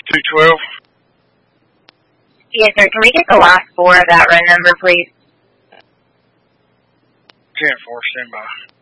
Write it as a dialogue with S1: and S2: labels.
S1: 212.
S2: Yes, sir. Can we get the last four of that run number, please?
S1: 10-4, stand by.